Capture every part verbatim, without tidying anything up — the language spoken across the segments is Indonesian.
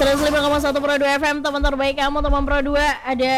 seratus lima koma satu Pro dua F M, teman terbaik kamu, teman Pro dua. Ada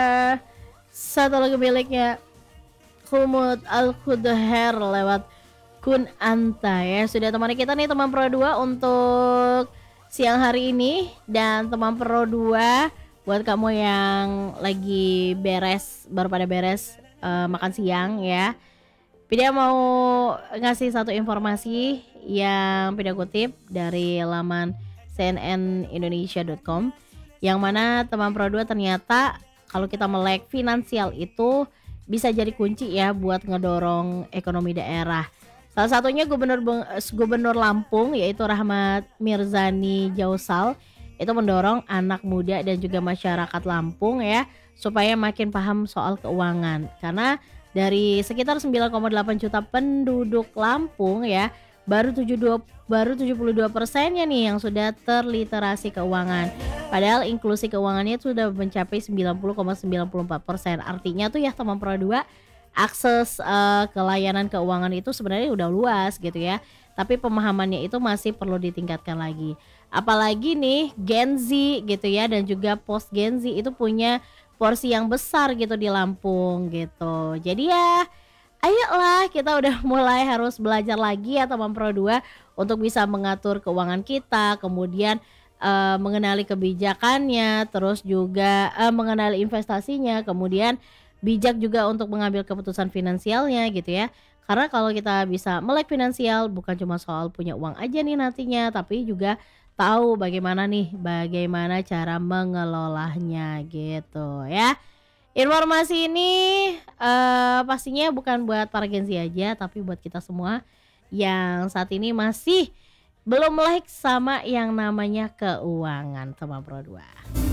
satu lagu miliknya Kumut Al-Khudaher lewat Kun Anta ya. Sudah temani kita nih teman Pro dua untuk siang hari ini. Dan teman Pro dua, buat kamu yang lagi beres, baru pada beres uh, makan siang ya, Pida mau ngasih satu informasi yang Pida kutip dari laman c n n indonesia dot com, yang mana teman Pro dua ternyata kalau kita melek finansial itu bisa jadi kunci ya buat ngedorong ekonomi daerah. Salah satunya Gubernur Gubernur Lampung yaitu Rahmat Mirzani Jausal itu mendorong anak muda dan juga masyarakat Lampung ya supaya makin paham soal keuangan. Karena dari sekitar sembilan koma delapan juta penduduk Lampung ya, baru tujuh puluh dua baru tujuh puluh dua persennya nih yang sudah terliterasi keuangan. Padahal inklusi keuangannya sudah mencapai sembilan puluh koma sembilan empat persen. Artinya tuh ya teman Pro dua, akses uh, ke layanan keuangan itu sebenarnya udah luas gitu ya. Tapi pemahamannya itu masih perlu ditingkatkan lagi. Apalagi nih Gen Z gitu ya, dan juga post Gen Z itu punya porsi yang besar gitu di Lampung gitu. Jadi ya ayolah kita udah mulai harus belajar lagi ya teman Pro dua untuk bisa mengatur keuangan kita, kemudian uh, mengenali kebijakannya, terus juga uh, mengenali investasinya, kemudian bijak juga untuk mengambil keputusan finansialnya gitu ya. Karena kalau kita bisa melek finansial bukan cuma soal punya uang aja nih nantinya, tapi juga tahu bagaimana nih, bagaimana cara mengelolanya gitu ya. Informasi ini uh, pastinya bukan buat para Gen Z aja, tapi buat kita semua yang saat ini masih belum melek sama yang namanya keuangan teman Pro dua.